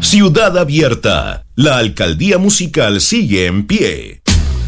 Ciudad Abierta. La alcaldía musical sigue en pie.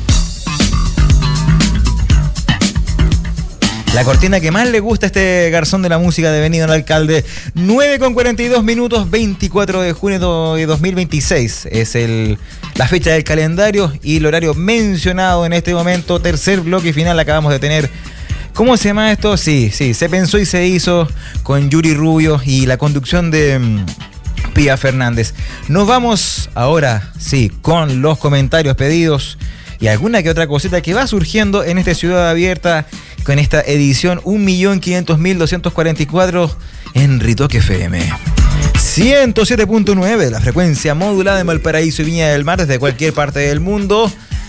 La cortina que más le gusta a este garzón de la música devenido en alcalde. 9:42, 24 de junio de 2026. Es la fecha del calendario y el horario mencionado en este momento. Tercer bloque final acabamos de tener. ¿Cómo se llama esto? Sí, se pensó y se hizo con Yuri Rubio y la conducción de Pía Fernández. Nos vamos ahora, sí, con los comentarios pedidos y alguna que otra cosita que va surgiendo en esta Ciudad Abierta con esta edición 1.500.244 en Ritoque FM. 107.9, la frecuencia modulada de Valparaíso y Viña del Mar desde cualquier parte del mundo.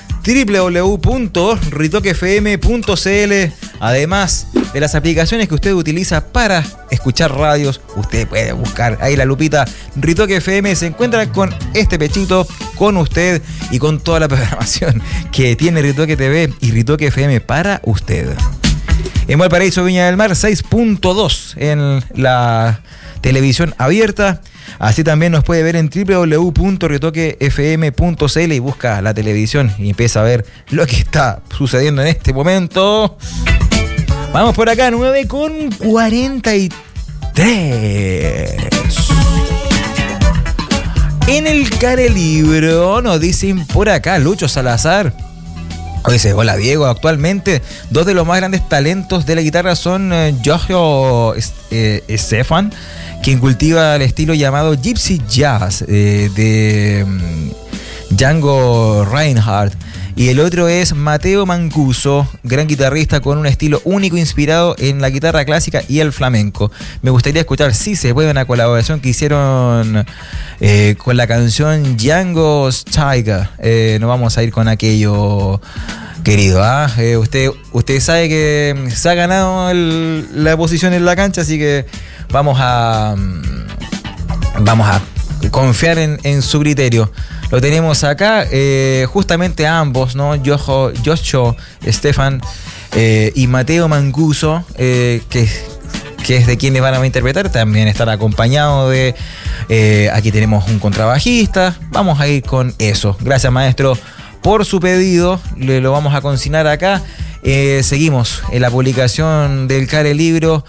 www.ritoquefm.cl. Además de las aplicaciones que usted utiliza para escuchar radios, usted puede buscar ahí la lupita Ritoque FM. Se encuentra con este pechito, con usted y con toda la programación que tiene Ritoque TV y Ritoque FM para usted. En Valparaíso, Viña del Mar, 6.2 en la televisión abierta. Así también nos puede ver en www.ritoquefm.cl y busca la televisión y empieza a ver lo que está sucediendo en este momento. Vamos por acá, 9:43. En el Carelibro nos dicen por acá, Lucho Salazar. Dice, hola Diego, actualmente dos de los más grandes talentos de la guitarra son Giorgio Stefan, quien cultiva el estilo llamado Gypsy Jazz de Django Reinhardt, y el otro es Matteo Mancuso, gran guitarrista con un estilo único inspirado en la guitarra clásica y el flamenco. Me gustaría escuchar si se puede una colaboración que hicieron con la canción Django's Tiger. No vamos a ir con aquello, querido. Usted sabe que se ha ganado la posición en la cancha, así que vamos a confiar en su criterio. Lo tenemos acá, justamente ambos, ¿no? Giorgio Stefan y Matteo Mancuso, que es de quienes van a interpretar. También estará acompañado de... aquí tenemos un contrabajista. Vamos a ir con eso. Gracias, maestro, por su pedido. Lo vamos a consignar acá. Seguimos en la publicación del Carelibro.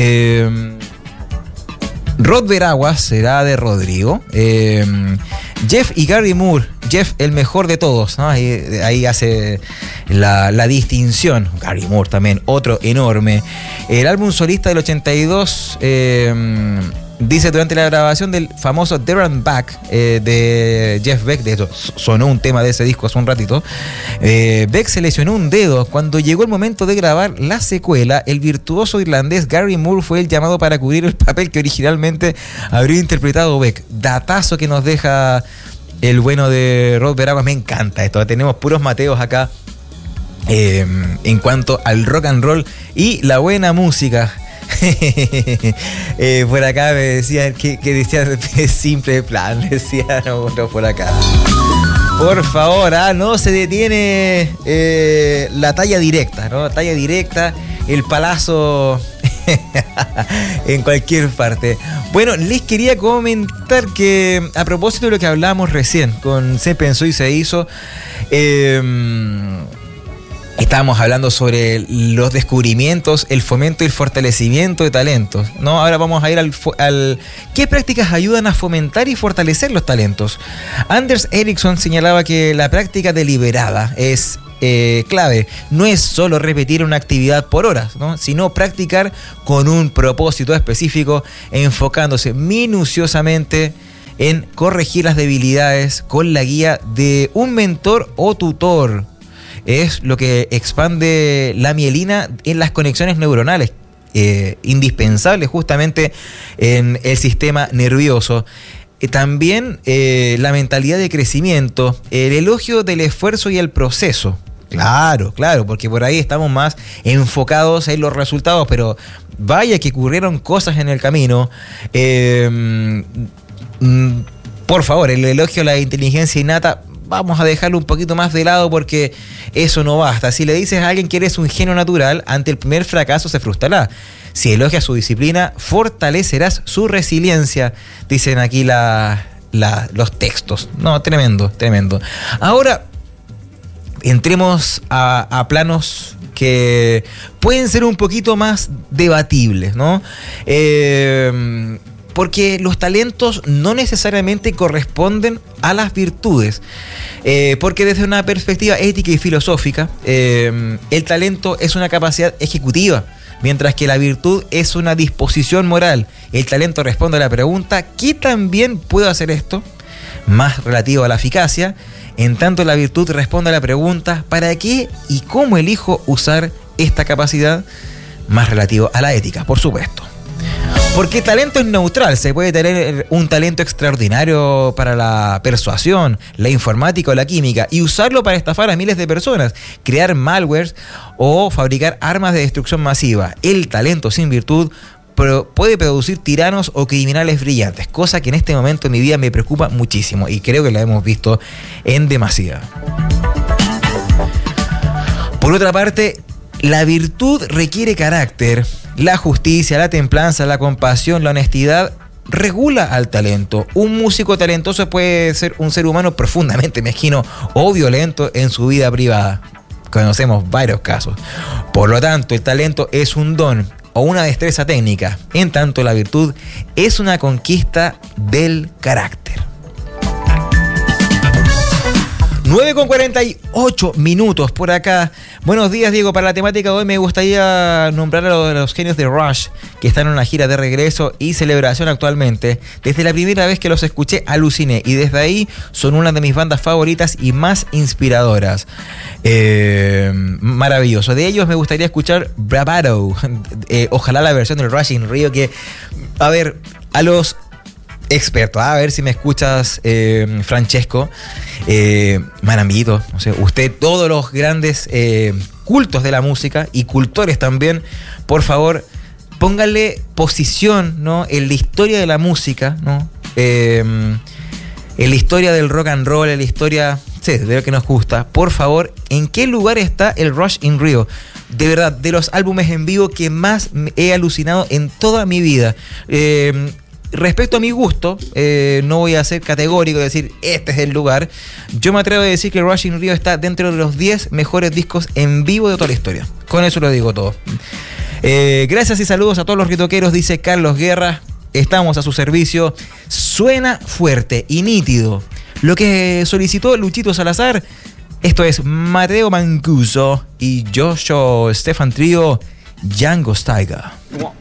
Rod Veraguas será de Rodrigo. Jeff y Gary Moore. Jeff, el mejor de todos, ¿no? Ahí hace la distinción. Gary Moore también, otro enorme. El álbum solista del 82, dice, durante la grabación del famoso There and Back de Jeff Beck, de hecho sonó un tema de ese disco hace un ratito, Beck se lesionó un dedo. Cuando llegó el momento de grabar la secuela, el virtuoso irlandés Gary Moore fue el llamado para cubrir el papel que originalmente habría interpretado Beck. Datazo que nos deja el bueno de Rod Veraguas. Me encanta esto, tenemos puros Mateos acá en cuanto al rock and roll y la buena música. Por acá me decían que decían simple plan, decían no, por acá. Por favor, no se detiene la talla directa, ¿no? Talla directa, el palazo en cualquier parte. Bueno, les quería comentar que a propósito de lo que hablábamos recién con Se Pensó y Se Hizo, estábamos hablando sobre los descubrimientos, el fomento y el fortalecimiento de talentos, ¿no? Ahora vamos a ir al ¿qué prácticas ayudan a fomentar y fortalecer los talentos? Anders Ericsson señalaba que la práctica deliberada es clave. No es solo repetir una actividad por horas, ¿no? Sino practicar con un propósito específico, enfocándose minuciosamente en corregir las debilidades con la guía de un mentor o tutor. Es lo que expande la mielina en las conexiones neuronales, indispensables justamente en el sistema nervioso. También la mentalidad de crecimiento, el elogio del esfuerzo y el proceso. Claro, porque por ahí estamos más enfocados en los resultados, pero vaya que ocurrieron cosas en el camino. Por favor, el elogio a la inteligencia innata, vamos a dejarlo un poquito más de lado porque eso no basta. Si le dices a alguien que eres un genio natural, ante el primer fracaso se frustrará. Si elogias su disciplina, fortalecerás su resiliencia, dicen aquí los textos. No, tremendo. Ahora, entremos a planos que pueden ser un poquito más debatibles, ¿no? Porque los talentos no necesariamente corresponden a las virtudes. Porque desde una perspectiva ética y filosófica, el talento es una capacidad ejecutiva, mientras que la virtud es una disposición moral. El talento responde a la pregunta, ¿qué tan bien puedo hacer esto? Más relativo a la eficacia. En tanto, la virtud responde a la pregunta, ¿para qué y cómo elijo usar esta capacidad? Más relativo a la ética, por supuesto. Porque talento es neutral, se puede tener un talento extraordinario para la persuasión, la informática o la química y usarlo para estafar a miles de personas, crear malwares o fabricar armas de destrucción masiva. El talento sin virtud puede producir tiranos o criminales brillantes, cosa que en este momento en mi vida me preocupa muchísimo y creo que la hemos visto en demasía. Por otra parte, la virtud requiere carácter. La justicia, la templanza, la compasión, la honestidad regula al talento. Un músico talentoso puede ser un ser humano profundamente mezquino o violento en su vida privada. Conocemos varios casos. Por lo tanto, el talento es un don o una destreza técnica, en tanto la virtud es una conquista del carácter. 9:48 por acá. Buenos días, Diego. Para la temática de hoy me gustaría nombrar a los genios de Rush, que están en una gira de regreso y celebración actualmente. Desde la primera vez que los escuché aluciné y desde ahí son una de mis bandas favoritas y más inspiradoras. Maravilloso. De ellos me gustaría escuchar Bravado. Ojalá la versión del Rush in Rio, que, a ver, a los expertos, a ver si me escuchas, Francesco, Marambito, no sé, usted, todos los grandes cultos de la música y cultores también, por favor, pónganle posición, ¿no?, en la historia de la música, ¿no?, en la historia del rock and roll, en la historia, sí, de lo que nos gusta. Por favor, ¿en qué lugar está el Rush in Rio? De verdad, de los álbumes en vivo que más he alucinado en toda mi vida. Respecto a mi gusto, no voy a ser categórico y decir este es el lugar. Yo me atrevo a decir que Rush in Rio está dentro de los 10 mejores discos en vivo de toda la historia. Con eso lo digo todo. Gracias y saludos a todos los ritoqueros, dice Carlos Guerra. Estamos a su servicio. Suena fuerte y nítido lo que solicitó Luchito Salazar. Esto es Mateo Mancuso y Joshua Stefan Trio, Django Steiger.